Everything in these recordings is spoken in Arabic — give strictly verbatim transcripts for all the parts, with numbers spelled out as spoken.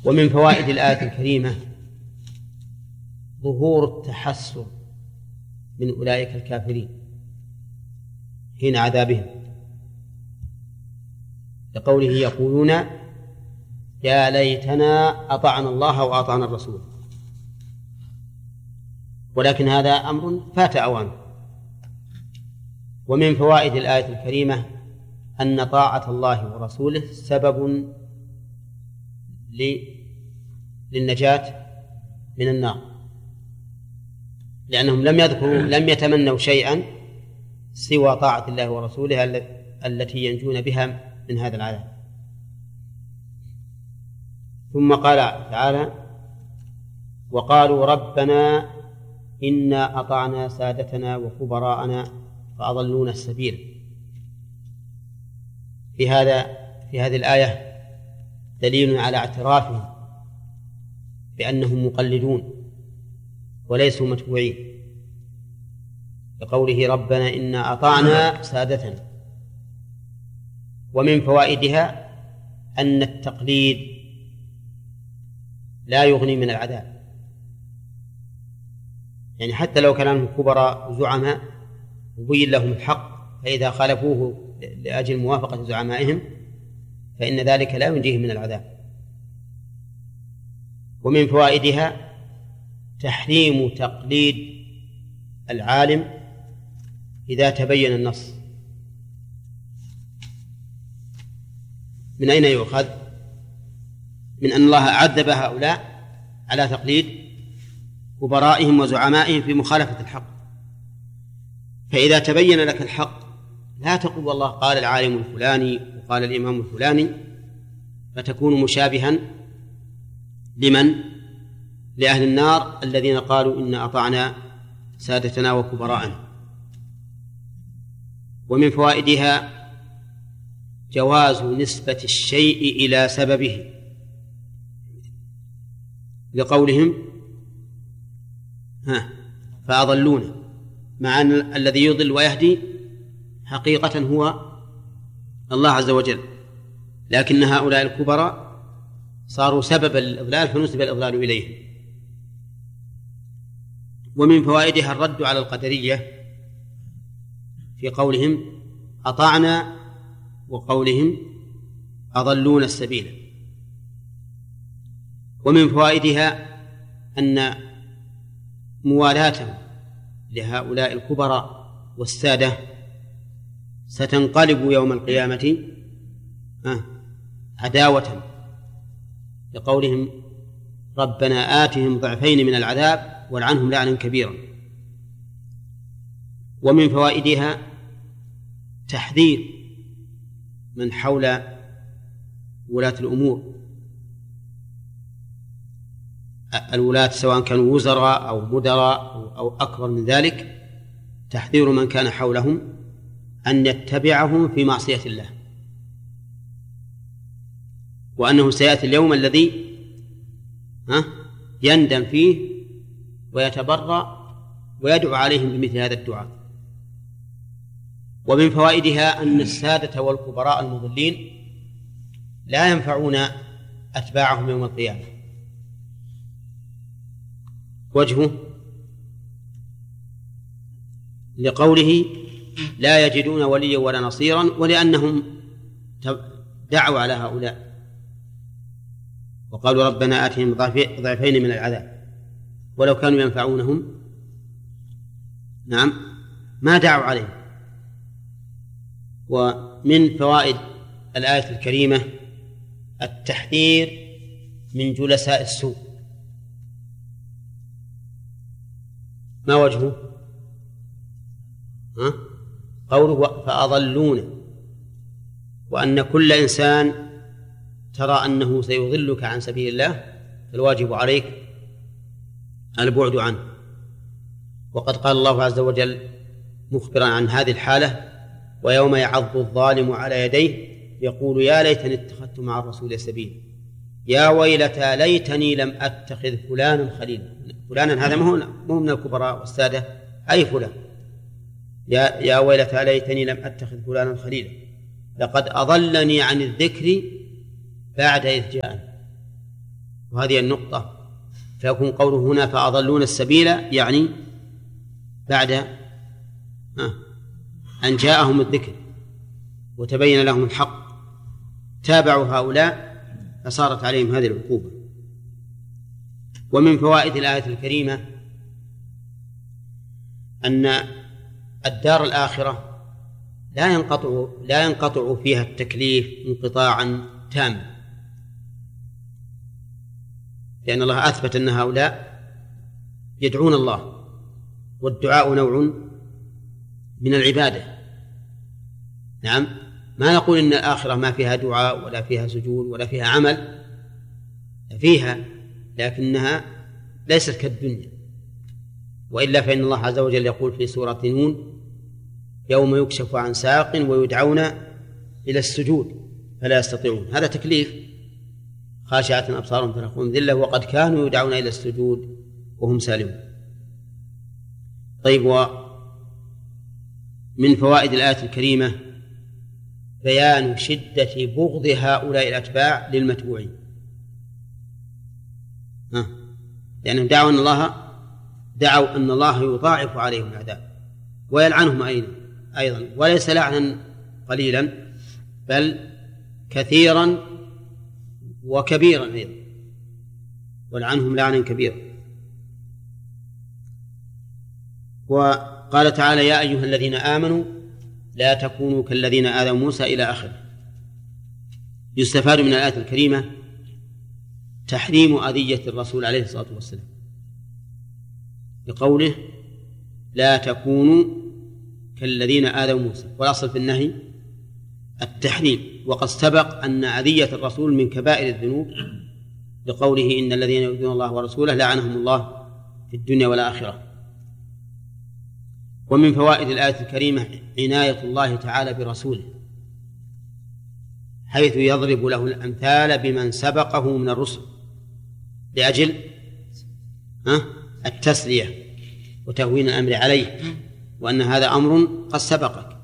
ومن فوائد الآية الكريمة ظهور التحسر من أولئك الكافرين حين عذابهم، لقوله يقولون يا ليتنا أطعنا الله وأطعنا الرسول، ولكن هذا أمر فات أوانه. ومن فوائد الآية الكريمة أن طاعة الله ورسوله سبب للنجاة من النار، لأنهم لم يذكروا لم يتمنوا شيئا سوى طاعة الله ورسوله التي ينجون بها من هذا العذاب. ثم قال تعالى وقالوا ربنا إنا أطعنا سادتنا وكبراءنا فأضلونا السبيل. في هذا في هذه الآية دليل على اعترافهم بأنهم مقلدون وليسوا متبوعين، بقوله ربنا إنا أطعنا سادتنا. ومن فوائدها أن التقليد لا يغني من العذاب، يعني حتى لو كانوا كبراء زعماء وبين لهم الحق فإذا خالفوه لأجل موافقة زعمائهم فإن ذلك لا ينجيهم من العذاب. ومن فوائدها تحريم تقليد العالم إذا تبين النص. من أين يؤخذ؟ من أن الله عذب هؤلاء على تقليد كبرائهم وزعمائهم في مخالفة الحق، فإذا تبين لك الحق لا تقول والله قال العالم الفلاني وقال الإمام الفلاني فتكون مشابها لمن؟ لأهل النار الذين قالوا إن أطعنا سادتنا وكبراءنا. ومن فوائدها جواز نسبة الشيء إلى سببه، لقولهم ها فأضلونا، مع أن الذي يضل ويهدي حقيقة هو الله عز وجل، لكن هؤلاء الكبراء صاروا سببا للإضلال فنسب الإضلال إليهم. ومن فوائدها الرد على القدرية في قولهم أطعنا وقولهم أضلون السبيل. ومن فوائدها أن موالاتهم لهؤلاء الكبراء والسادة ستنقلب يوم القيامة عداوة، لقولهم ربنا آتهم ضعفين من العذاب والعنهم لعنا كبيرا. ومن فوائدها تحذير من حول ولاة الأمور، الولاة سواء كانوا وزراء أو مدراء أو أكبر من ذلك، تحذير من كان حولهم أن يتبعهم في معصية الله، وأنه سيأتي اليوم الذي يندم فيه ويتبرأ ويدعو عليهم بمثل هذا الدعاء. ومن فوائدها أن السادة والكبراء المضلين لا ينفعون أتباعهم يوم القيامة. وجهه لقوله لا يجدون وليا ولا نصيرا، ولأنهم دعوا على هؤلاء وقالوا ربنا آتهم ضعفين من العذاب، ولو كانوا ينفعونهم نعم ما دعوا عليهم. ومن فوائد الآية الكريمة التحذير من جلساء السوء. ما وجهه؟ ها؟ قوله فأضلونا، وأن كل إنسان ترى أنه سيضلك عن سبيل الله فالواجب عليك البعد عنه. وقد قال الله عز وجل مخبرا عن هذه الحالة ويوم يعض الظالم على يديه يقول يا ليتني اتخذت مع الرسول سبيلا يا ويلتى ليتني لم أتخذ فلانا خليلا. فلانا هذا مو من الكبراء والسادة، أي فلان. يا, يا ويلتى ليتني لم أتخذ فلانا خليلا لقد أضلني عن الذكر بعد إذ جاءني. وهذه النقطة، فيكون قوله هنا فأضلون السبيل يعني بعد أن جاءهم الذكر وتبين لهم الحق تابعوا هؤلاء فصارت عليهم هذه العقوبة. ومن فوائد الآية الكريمة أن الدار الآخرة لا ينقطع لا ينقطع فيها التكليف انقطاعا تاما، لأن الله أثبت أن هؤلاء يدعون الله، والدعاء نوع من العبادة. نعم، ما نقول إن الآخرة ما فيها دعاء ولا فيها سجود ولا فيها عمل، فيها، لكنها ليست كالدنيا. وإلا فإن الله عز وجل يقول في سورة نون يوم يكشف عن ساق ويدعون إلى السجود فلا يستطيعون، هذا تكليف، خاشعة أبصارهم ترهقهم ذلة وقد كانوا يدعون إلى السجود وهم سالمون. طيب، ومن فوائد الآية الكريمة بيان شدة بغض هؤلاء الأتباع للمتبوعين، ها، لأنهم دعوا أن الله دعوا أن الله يضاعف عليهم العذاب ويلعنهم أيضا، وليس لعنا قليلا بل كثيرا وكبيرا أيضا، ولعنهم لعنا كبيرا. وقال تعالى يا أيها الذين آمنوا لا تكونوا كالذين آذوا موسى إلى آخره. يستفاد من الآية الكريمة تحريم أذية الرسول عليه الصلاة والسلام بقوله لا تكونوا كالذين آذوا موسى، والأصل في النهي التحريم، وقد سبق أن أذية الرسول من كبائر الذنوب لقوله إن الذين يؤذون الله ورسوله لعنهم الله في الدنيا والآخرة. ومن فوائد الآية الكريمة عناية الله تعالى برسوله، حيث يضرب له الأمثال بمن سبقه من الرسل لأجل التسلية وتهوين الأمر عليه، وأن هذا أمر قد سبقك.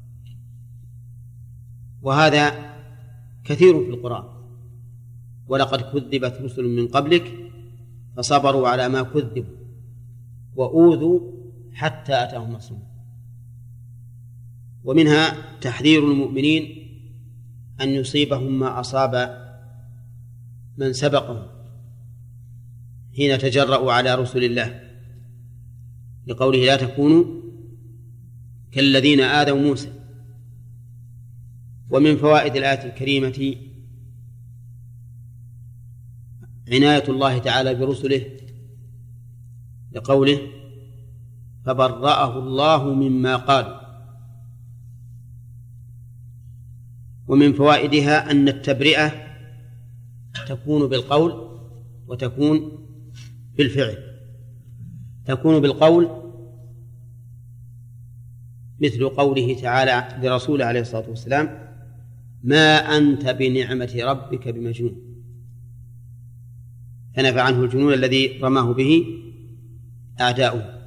وهذا كثير في القرآن، ولقد كذبت رسل من قبلك فصبروا على ما كذبوا وأوذوا حتى أتاهم نصرنا. ومنها تحذير المؤمنين أن يصيبهم ما أصاب من سبقهم حين تجرؤوا على رسل الله، لقوله لا تكونوا كالذين آذوا موسى. ومن فوائد الآية الكريمة عناية الله تعالى برسله، لقوله فبرأه الله مما قالوا. ومن فوائدها أن التبرئة تكون بالقول وتكون بالفعل. تكون بالقول مثل قوله تعالى لرسوله عليه الصلاة والسلام ما أنت بنعمة ربك بمجنون، فنفى عنه الجنون الذي رماه به أعداؤه.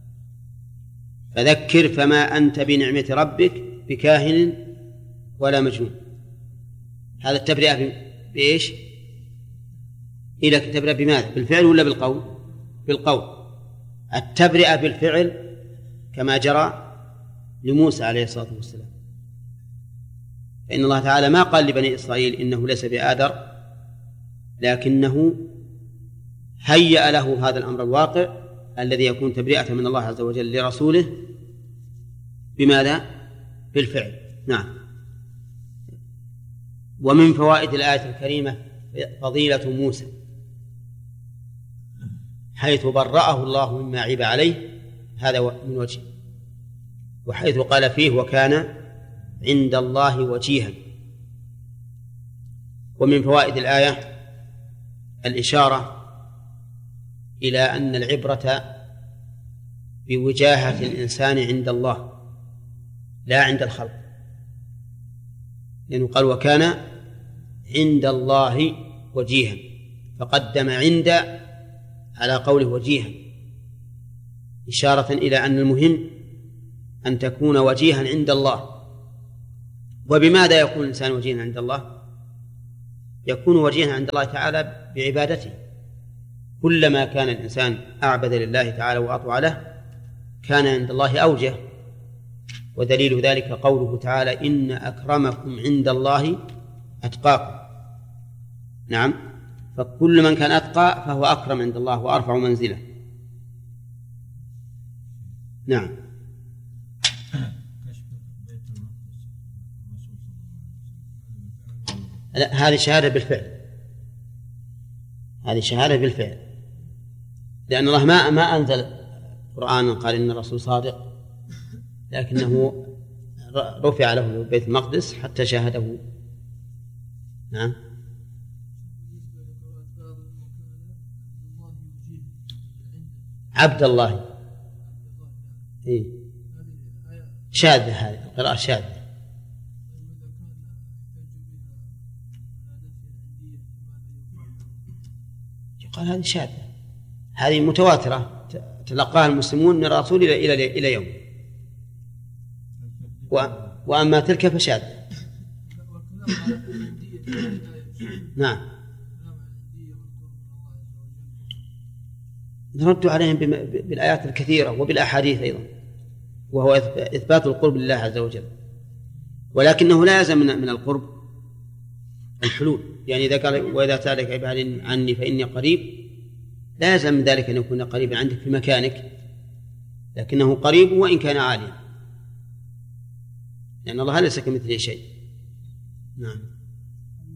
فذكر فما أنت بنعمة ربك بكاهن ولا مجنون. هذا التبرئة بإيش؟ إلى التبرئة بماذا؟ بالفعل ولا بالقول؟ بالقول. التبرئة بالفعل كما جرى لموسى عليه الصلاة والسلام، فإن الله تعالى ما قال لبني إسرائيل إنه ليس بآدر، لكنه هيأ له هذا الأمر الواقع الذي يكون تبرئة من الله عز وجل لرسوله بماذا؟ بالفعل. نعم. ومن فوائد الآية الكريمة فضيلة موسى، حيث برأه الله مما عيب عليه، هذا من وجه، وحيث قال فيه وكان عند الله وجيها. ومن فوائد الآية الإشارة إلى أن العبرة بوجاهة الإنسان عند الله لا عند الخلق، لأنه قال وكان عند الله وجيها، فقدم عند على قوله وجيها، إشارة إلى أن المهم أن تكون وجيها عند الله. وبماذا يكون الإنسان وجيها عند الله؟ يكون وجيها عند الله تعالى بعبادته. كلما كان الإنسان أعبد لله تعالى وأطوع له كان عند الله أوجه. ودليل ذلك قوله تعالى: إن أكرمكم عند الله أتقاكم. نعم، فكل من كان أتقى فهو أكرم عند الله وأرفع منزله. نعم. لا، هذه شهادة بالفعل، هذه شهادة بالفعل، لأن الله ما ما أنزل قرآن قال إن الرسول صادق، لكنه رفع له بيت المقدس حتى شاهده. نعم. عبد الله، إيه؟ شاذة، هذه القراءة شاذة. قال هذه شاذة، هذه متواترة تلقاها المسلمون من الرسول إلى إلى إلى يوم، وأما تلك فشاذة. نعم، نرد عليهم بالآيات الكثيرة وبالأحاديث أيضا، وهو إثبات القرب لله عز وجل، ولكنه لا يلزم من القرب الحلول. يعني إذا قال: وإذا سألك عبادي عني فإني قريب، لا يلزم من ذلك أن يكون قريبا عندك في مكانك، لكنه قريب وإن كان عاليا، لأن الله ليس كمثله شيء. نعم.